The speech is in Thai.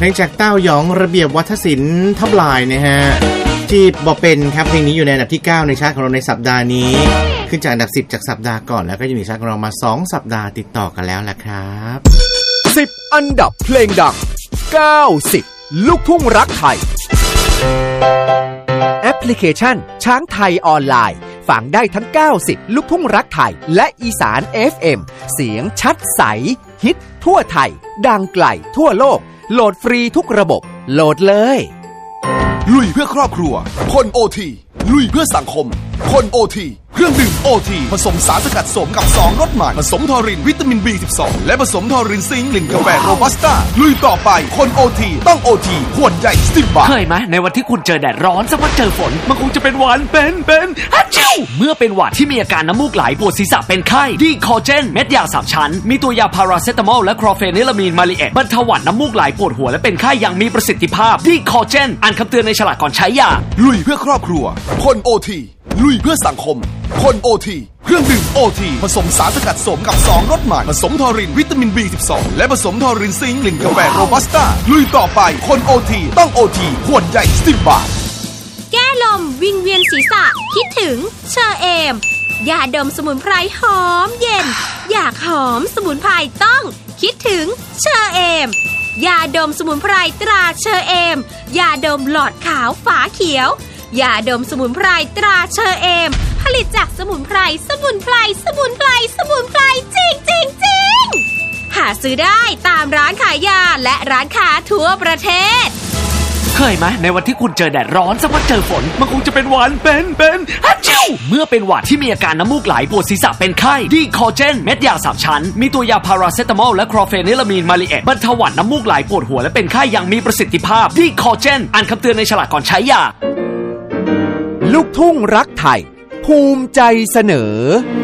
เพลงจากเต้าหยองระเบียบวัฒศิลป์ทับลายนะฮะที่บอกเป็นครับเพลงนี้อยู่ในอันดับที่9ในชาร์ตของเราในสัปดาห์นี้ขึ้นจากอันดับ10จากสัปดาห์ก่อนแล้วก็อยู่ในชาร์ตของเรามา2สัปดาห์ติดต่อกันแล้วล่ะครับ 10อันดับเพลงดัง90ลูกทุ่งรักไทยแอปพลิเคชันช้างไทยออนไลน์ฟังได้ทั้ง90ลูกทุ่งรักไทยและอีสาน FM เสียงชัดใสฮิตทั่วไทยดังไกลทั่วโลกโหลดฟรีทุกระบบโหลดเลยลุยเพื่อครอบครัวคนโอทีลุยเพื่อสังคมคนโอทีเครื่องดื่มโอทีผสมสารสกัดสมกับ2รสใหม่ผสมทอรินวิตามิน B12 และผสมทอรินซิงค์กลิ่นกาแฟโรบัสต้าลุยต่อไปคนโอทีต้องโอทีขวดใหญ่10 บาทเคยไหมในวันที่คุณเจอแดดร้อนสักวันเจอฝนมันคงจะเป็นหวัดเป็นฮัจจิวเมื่อเป็นหวัดที่มีอาการน้ำมูกไหลปวดศีรษะเป็นไข้ดีคอเจนเม็ดยา3ชั้นมีตัวยาพาราเซตามอลและคลอเฟนิลามีนมาลีเอตบรรเทาหวัดน้ำมูกไหลปวดหัวและเป็นไข้อย่างมีประสิทธิภาพดีคอเจนอ่านคำเตือนในฉลากก่อนใช้ยาลุยเพื่อครอบครัวคนโอทีลุยเพื่อสังคมคนโอทีเครื่องดื่มโอทีผสมสารสกัดสมกับ2รสใหม่ผสมทอรินวิตามิน B12 และผสมทอรินซิงค์กลิ่นกาแฟโรบัสต้าลุยต่อไปคนโอทีต้องโอทีขวดใหญ่10 บาทแก้ลมวิงเวียนศีรษะคิดถึงเชอเอมยาดมสมุนไพรหอมเย็นอยากหอมสมุนไพรต้องคิดถึงเชอเอมยาดมสมุนไพรตราเชอเอมยาดมหลอดขาวฝาเขียวยาดมสมุนไพรตราเชอเอมผลิตจากสมุนไพรจริงหาซื้อได้ตามร้านขายยาและร้านค้าทั่วประเทศเคยไหมในวันที่คุณเจอแดดร้อนสักวันเจอฝนมันคงจะเป็นหวัดเป็นฮัจจิวเมื่อเป็นหวัดที่มีอาการน้ำมูกไหลปวดศีรษะเป็นไข้ดีคอเจนเม็ดยา3ชั้นมีตัวยาพาราเซตามอลและคลอเฟนิลามีนมาลีเอตบรรเทาหวัดน้ำมูกไหลปวดหัวและเป็นไข้อย่างมีประสิทธิภาพดีคอเจนอ่านคำเตือนในฉลากก่อนใช้ยาลูกทุ่งรักไทยภูมิใจเสนอ